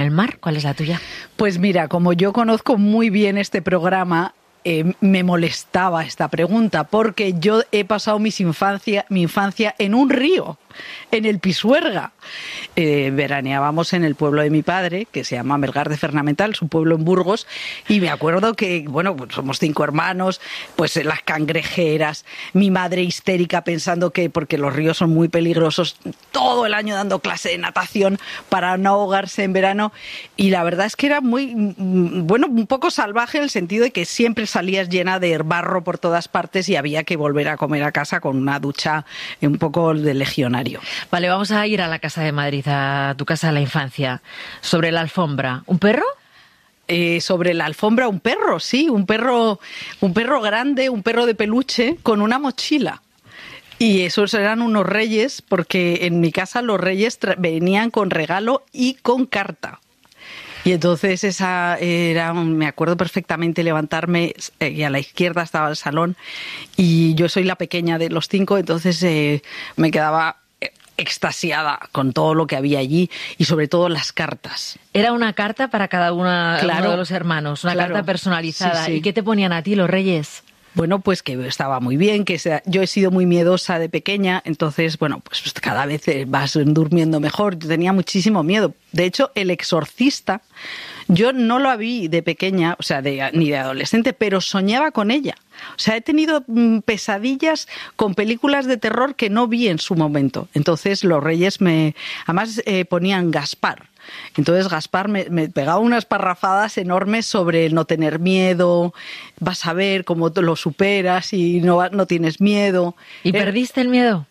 el mar. ¿Cuál es la tuya? Pues mira, como yo conozco muy bien este programa, me molestaba esta pregunta porque yo he pasado mi infancia en un río, en el Pisuerga. Veraneábamos en el pueblo de mi padre, que se llama Melgar de Fernamental, es un pueblo en Burgos, y me acuerdo que, bueno, pues somos 5 hermanos, pues las cangrejeras, mi madre histérica pensando que, porque los ríos son muy peligrosos, todo el año dando clase de natación para no ahogarse en verano, y la verdad es que era muy, bueno, un poco salvaje en el sentido de que siempre salías llena de barro por todas partes y había que volver a comer a casa con una ducha un poco de legionario. Vale, vamos a ir a la casa de Madrid, a tu casa de la infancia. Sobre la alfombra, ¿un perro? Sobre la alfombra un perro, sí, un perro grande, un perro de peluche con una mochila. Y esos eran unos reyes, porque en mi casa los reyes venían con regalo y con carta. Y entonces esa era, me acuerdo perfectamente levantarme y a la izquierda estaba el salón y yo soy la pequeña de los 5, entonces me quedaba extasiada con todo lo que había allí y sobre todo las cartas. Era una carta para cada uno de los hermanos, una carta personalizada. Sí, sí. ¿Y qué te ponían a ti los reyes? Bueno, pues que estaba muy bien, yo he sido muy miedosa de pequeña, entonces, bueno, pues cada vez vas durmiendo mejor. Yo tenía muchísimo miedo. De hecho, El Exorcista, yo no lo vi de pequeña, o sea, ni de adolescente, pero soñaba con ella. O sea, he tenido pesadillas con películas de terror que no vi en su momento. Entonces, los reyes además ponían Gaspar. Entonces Gaspar me pegaba unas parrafadas enormes sobre el no tener miedo, vas a ver cómo lo superas y no tienes miedo. ¿Y perdiste el miedo?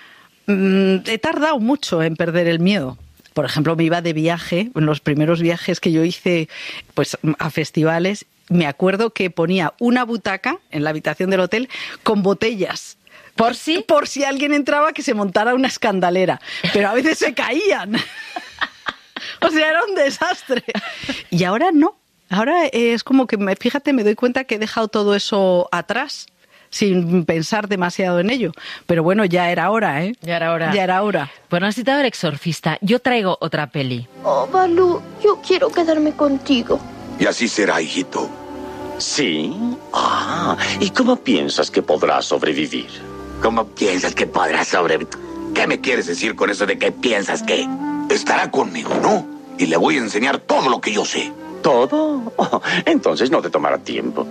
He tardado mucho en perder el miedo. Por ejemplo, me iba de viaje, en los primeros viajes que yo hice pues a festivales, me acuerdo que ponía una butaca en la habitación del hotel con botellas. Por si alguien entraba, que se montara una escandalera. Pero a veces se caían. O sea, era un desastre. Y ahora no. Ahora es como que, fíjate, me doy cuenta que he dejado todo eso atrás sin pensar demasiado en ello. Pero bueno, ya era hora, ¿eh? Ya era hora. Ya era hora. Bueno, has citado El Exorcista. Yo traigo otra peli. Oh, Balú, yo quiero quedarme contigo. Y así será, hijito. ¿Sí? ¿Y cómo piensas que podrás sobrevivir? ¿Cómo piensas que podrás sobrevivir? ¿Qué me quieres decir con eso de que piensas que estará conmigo, no? Y le voy a enseñar todo lo que yo sé. ¿Todo? Entonces no te tomará tiempo.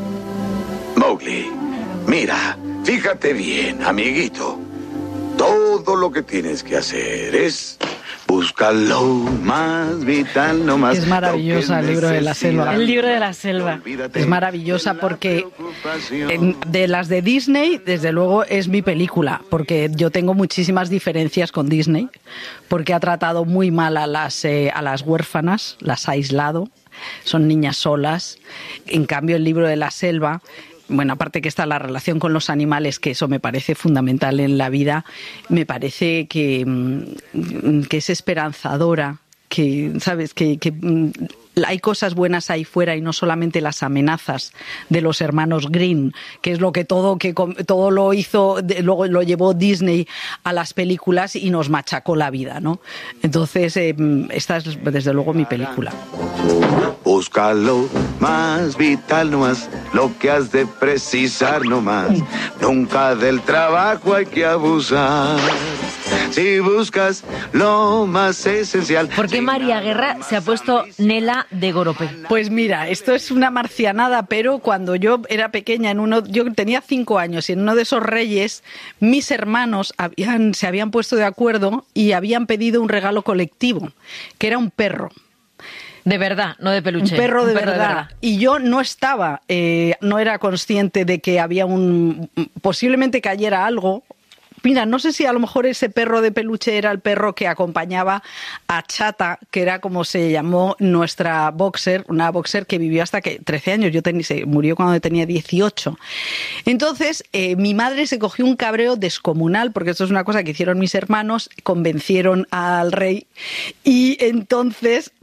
Mowgli, mira, fíjate bien, amiguito. Todo lo que tienes que hacer es buscar lo más vital, no más. Es maravillosa el libro de la selva. El libro de la selva. Es maravillosa porque de las de Disney, desde luego, es mi película, porque yo tengo muchísimas diferencias con Disney, porque ha tratado muy mal a las huérfanas, las ha aislado, son niñas solas. En cambio, el libro de la selva, bueno, aparte que está la relación con los animales, que eso me parece fundamental en la vida, me parece que es esperanzadora, que, ¿sabes?, que hay cosas buenas ahí fuera y no solamente las amenazas de los hermanos Green, que es lo que todo lo hizo, luego lo llevó Disney a las películas y nos machacó la vida, ¿no? Entonces, esta es desde luego mi película. Busca lo más vital, no más lo que has de precisar, no más. Nunca del trabajo hay que abusar. Si buscas lo más esencial. ¿Por qué María Guerra se ha puesto Nela de Gorope? Pues mira, esto es una marcianada, pero cuando yo era pequeña, yo tenía 5 años y en uno de esos reyes, mis hermanos se habían puesto de acuerdo y habían pedido un regalo colectivo, que era un perro. De verdad, no de peluche. Un perro de verdad. Y yo no estaba, no era consciente de que había posiblemente cayera algo. Mira, no sé si a lo mejor ese perro de peluche era el perro que acompañaba a Chata, que era como se llamó nuestra boxer, una boxer que vivió hasta que 13 años, se murió cuando tenía 18. Entonces, mi madre se cogió un cabreo descomunal, porque esto es una cosa que hicieron mis hermanos, convencieron al rey, y entonces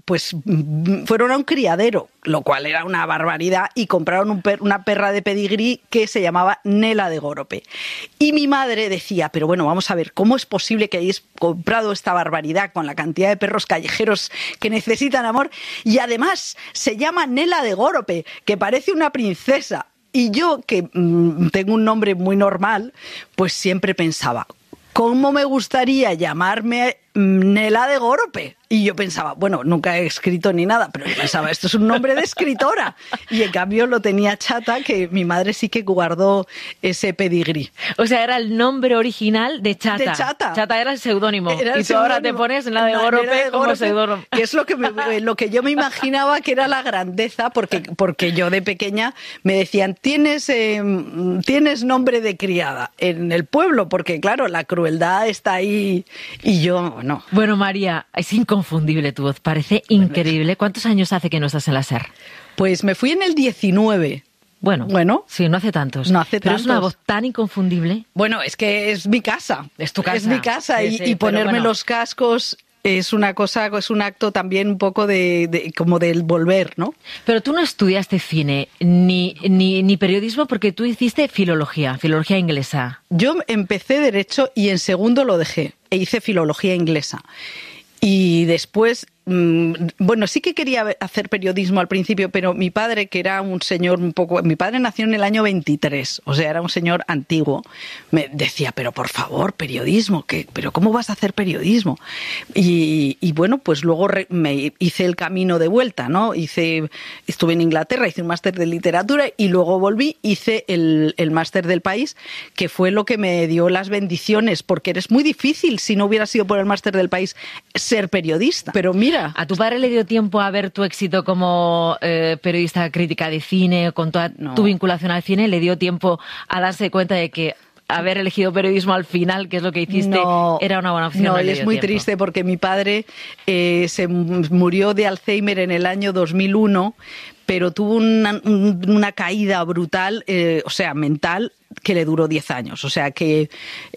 pues fueron a un criadero, lo cual era una barbaridad, y compraron una perra de pedigrí que se llamaba Nela de Gorope. Y mi madre decía, pero bueno, vamos a ver, ¿cómo es posible que hayáis comprado esta barbaridad con la cantidad de perros callejeros que necesitan amor? Y además se llama Nela de Gorope, que parece una princesa. Y yo, que tengo un nombre muy normal, pues siempre pensaba, ¿cómo me gustaría llamarme Nela de Gorope? Y yo pensaba, bueno, nunca he escrito ni nada, pero yo pensaba, esto es un nombre de escritora. Y en cambio lo tenía Chata, que mi madre sí que guardó ese pedigrí. O sea, era el nombre original de Chata. De Chata. Chata era el seudónimo. Y tú ahora te pones Nela de Gorope como seudónimo. Que es lo que yo me imaginaba que era la grandeza, porque yo de pequeña me decían, tienes nombre de criada en el pueblo, porque claro, la crueldad está ahí y yo no. Bueno, María, es inconfundible tu voz, parece increíble. ¿Cuántos años hace que no estás en la SER? Pues me fui en el 19. Bueno. Sí, no hace tantos. No hace pero tantos. Es una voz tan inconfundible. Bueno, es que es mi casa. Es tu casa. Es mi casa y ponerme los cascos es una cosa, es un acto también un poco como del volver, ¿no? Pero tú no estudiaste cine ni periodismo porque tú hiciste filología inglesa. Yo empecé Derecho y en segundo lo dejé e hice filología inglesa. Y después, bueno, sí que quería hacer periodismo al principio, pero mi padre, que era un señor mi padre nació en el año 23, o sea, era un señor antiguo, me decía, pero por favor, periodismo, ¿pero cómo vas a hacer periodismo? Y bueno, pues luego me hice el camino de vuelta, ¿no? Estuve en Inglaterra, hice un máster de literatura y luego volví, hice el máster del País, que fue lo que me dio las bendiciones, porque eres muy difícil, si no hubiera sido por el máster del País, ser periodista. Pero mira, ¿a tu padre le dio tiempo a ver tu éxito como periodista crítica de cine, con toda tu vinculación al cine? ¿Le dio tiempo a darse cuenta de que haber elegido periodismo al final, que es lo que hiciste, era una buena opción? No, y es muy triste porque mi padre se murió de Alzheimer en el año 2001, pero tuvo una caída brutal, o sea, mental, que le duró 10 años. O sea que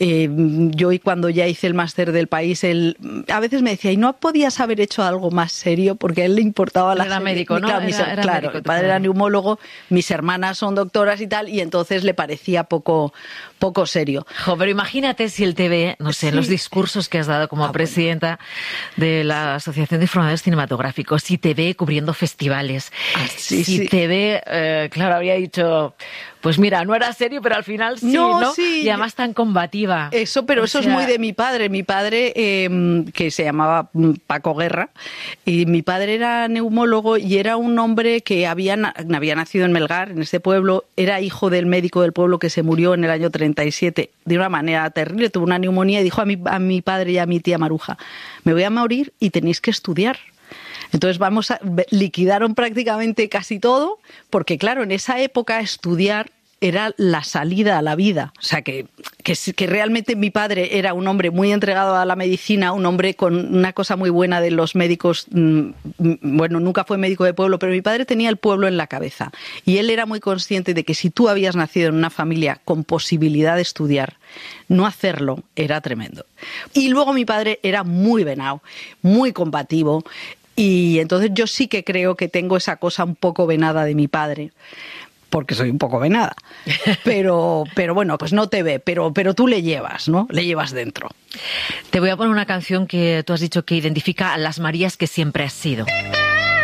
yo, cuando ya hice el máster del País, él a veces me decía, ¿y no podías haber hecho algo más serio? Porque a él le importaba la... Era médico, ¿no? Claro, médico, el padre era neumólogo, mis hermanas son doctoras y tal, y entonces le parecía poco serio. Pero imagínate si él te ve, no sé, los discursos que has dado como presidenta de la Asociación de Informadores Cinematográficos, si te ve cubriendo festivales, si te ve, claro, habría dicho... Pues mira, no era serio, pero al final sí, ¿no? Sí. Y además tan combativa. Eso es muy de mi padre. Mi padre, que se llamaba Paco Guerra, y mi padre era neumólogo y era un hombre que había nacido en Melgar, en ese pueblo, era hijo del médico del pueblo que se murió en el año 37 de una manera terrible, tuvo una neumonía y dijo a mi padre y a mi tía Maruja, me voy a morir y tenéis que estudiar. Entonces liquidaron prácticamente casi todo, porque claro, en esa época estudiar era la salida a la vida. O sea, que realmente mi padre era un hombre muy entregado a la medicina, un hombre con una cosa muy buena de los médicos. Bueno, nunca fue médico de pueblo, pero mi padre tenía el pueblo en la cabeza. Y él era muy consciente de que si tú habías nacido en una familia con posibilidad de estudiar, no hacerlo era tremendo. Y luego mi padre era muy venao, muy combativo. Y entonces yo sí que creo que tengo esa cosa un poco venada de mi padre, porque soy un poco venada. Pero bueno, pues no te ve, pero tú le llevas, ¿no? Le llevas dentro. Te voy a poner una canción que tú has dicho que identifica a las Marías que siempre has sido.